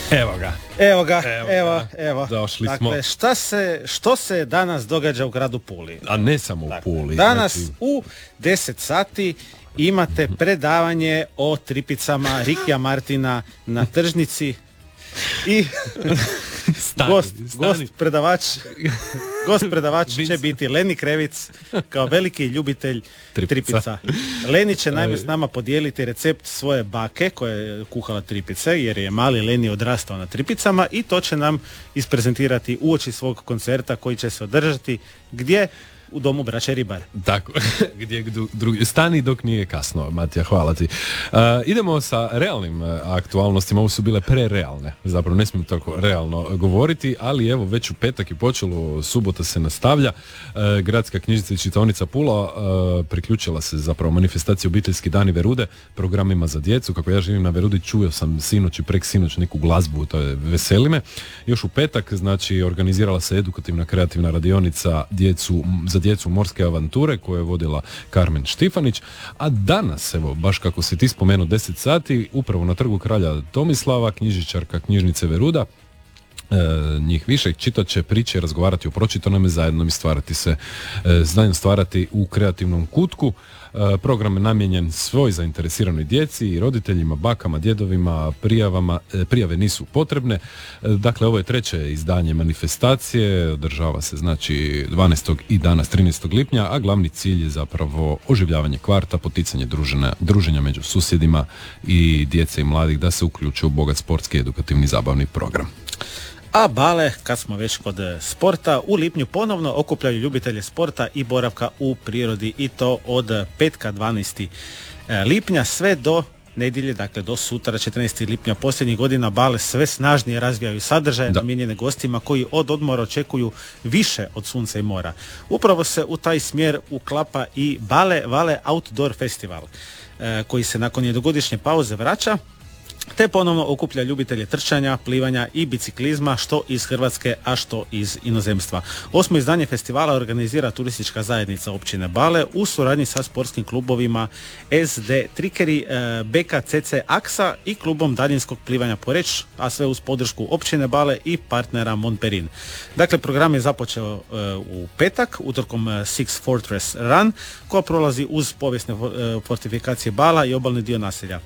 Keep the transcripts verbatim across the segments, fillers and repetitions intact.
Evo ga. Evo ga, evo, evo, ga. evo. Došli dakle, smo. Šta se, što se danas događa u gradu Puli? A ne samo dakle, u Puli. Danas znači... u deset sati imate predavanje o tripicama Rikija Martina na tržnici i stani, gost, stani. gost predavač gost predavač će biti Leni Krevic kao veliki ljubitelj tripica. tripica. Leni će naime s nama podijeliti recept svoje bake koja je kuhala tripice jer je mali Leni odrastao na tripicama i to će nam isprezentirati uoči svog koncerta koji će se održati gdje? U domu braće Ribar. Tako, gdje drugi, stani dok nije kasno, Matija, hvala ti. Uh, idemo sa realnim uh, aktualnostima, ovo su bile prerealne, zapravo ne smijem tako realno govoriti, ali evo već u petak je počelo, subota se nastavlja, uh, Gradska knjižnica i čitaonica Pula uh, priključila se zapravo manifestaciji Obiteljski dani Verude, programima za djecu, kako ja živim na Verudi, čuo sam sinoć i prek sinoć neku glazbu, to je veseli me. Još u petak, znači, organizirala se edukativna kreativna radionica djecu za djecu morske avanture koju je vodila Karmen Štifanić, a danas, evo, baš kako si ti spomenuo, deset sati, upravo na trgu kralja Tomislava, knjižničarka knjižnice Veruda, e, njih više čitat će priče, razgovarati o pročitanome zajedno i stvarati se, e, zajedno stvarati u kreativnom kutku. E, program je namijenjen svoj zainteresiranoj djeci i roditeljima, bakama, djedovima, prijavama, e, prijave nisu potrebne. E, dakle, ovo je treće izdanje manifestacije, održava se znači dvanaestog i danas trinaestog lipnja, a glavni cilj je zapravo oživljavanje kvarta, poticanje druženja, druženja među susjedima i djece i mladih da se uključe u bogat sportski, edukativni, zabavni program. A bale, kad smo već kod sporta, u lipnju ponovno okupljaju ljubitelje sporta i boravka u prirodi i to od petka dvanaestog lipnja sve do nedjelje, dakle do sutra četrnaestog lipnja. Posljednjih godina bale sve snažnije razvijaju sadržaje namijenjene gostima koji od odmora očekuju više od sunca i mora. Upravo se u taj smjer uklapa i Bale Vale Outdoor Festival koji se nakon jednogodišnje pauze vraća te ponovno okuplja ljubitelje trčanja, plivanja i biciklizma, što iz Hrvatske, a što iz inozemstva. Osmo izdanje festivala organizira turistička zajednica općine Bale u suradnji sa sportskim klubovima S D Trikeri, B K C C Aksa i klubom daljinskog plivanja Poreč, a sve uz podršku općine Bale i partnera Montperin. Dakle, program je započeo uh, u petak, utorkom uh, Six Fortress Run, koja prolazi uz povijesne uh, fortifikacije Bala i obalni dio naselja.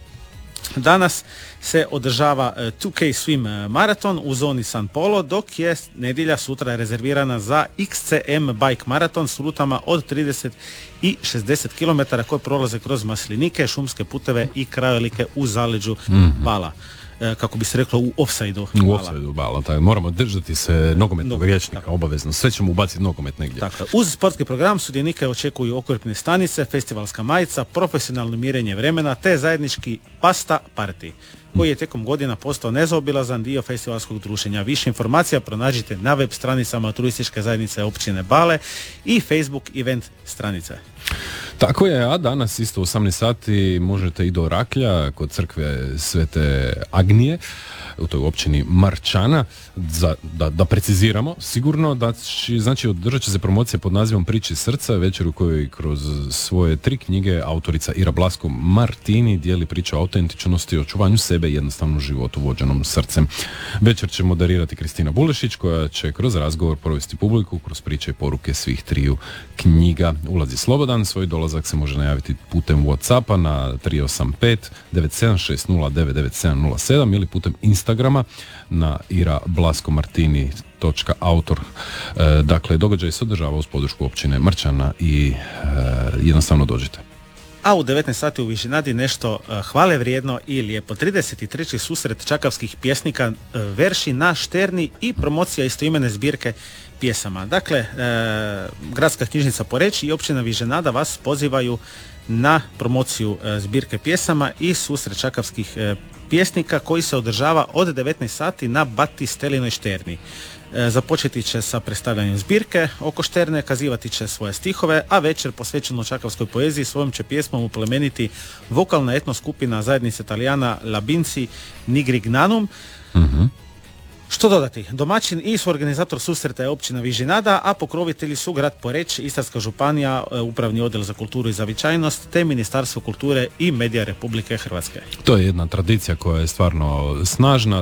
Danas se održava two K Swim maraton u zoni San Polo, dok je nedjelja sutra rezervirana za X C M Bike maraton s rutama od trideset i šezdeset kilometara koje prolaze kroz maslinike, šumske puteve i krajolike u zaleđu mm-hmm. Bala. Kako bi se reklo u offside-u. U offside-u Bala, tako. Moramo držati se nogometnog no, rječnika, tako. Obavezno. Sve ćemo ubaciti nogomet negdje. Tako. Uz sportski program sudionike očekuju okrepne stanice, festivalska majica, profesionalno mirenje vremena te zajednički pasta party, koji je tijekom godina postao nezaobilazan dio festivalskog druženja. Više informacija pronađite na web stranicama turističke zajednice općine Bale i Facebook event stranice. Tako je, a danas isto u osamnaest sati možete i do Raklja kod crkve Svete Agnije u toj općini Marčana, za, da, da preciziramo sigurno da će, znači održat će se promocija pod nazivom Priči srca, večer u kojoj kroz svoje tri knjige autorica Ira Blasko Martini dijeli priču o autentičnosti i očuvanju sebe i jednostavnom životu vođenom srcem. Večer će moderirati Kristina Bulešić koja će kroz razgovor provesti publiku kroz priče i poruke svih triju knjiga. Ulaz je slobodan, svoj dolazak se može najaviti putem WhatsAppa na tri osam pet devet sedam šest nula devet devet sedam nula sedam ili putem Instagrama na ira blasko martini točka autor. E, dakle, događaj se održava uz podršku općine Marčana i e, jednostavno dođite. A u devetnaest sati u Vižinadi nešto uh, hvale vrijedno i lijepo. trideset treći susret čakavskih pjesnika, uh, verši na Šterni i promocija istoimene zbirke pjesama. Dakle, uh, Gradska knjižnica Poreč i općina Vižinada vas pozivaju na promociju uh, zbirke pjesama i susret čakavskih uh, pjesnika koji se održava od devetnaest sati na Batistelinoj Šterni. Započeti će sa predstavljanjem zbirke oko Šterne, kazivati će svoje stihove, a večer posvećeno čakavskoj poeziji svojom će pjesmom uplemeniti vokalna etno skupina zajednice Italijana Labinci Nigrignanum. Mm-hmm. Što dodati? Domaćin i suorganizator susreta je općina Vižinada, a pokrovitelji su grad Poreč, Istarska županija, Upravni odjel za kulturu i zavičajnost, te Ministarstvo kulture i medija Republike Hrvatske. To je jedna tradicija koja je stvarno snažna.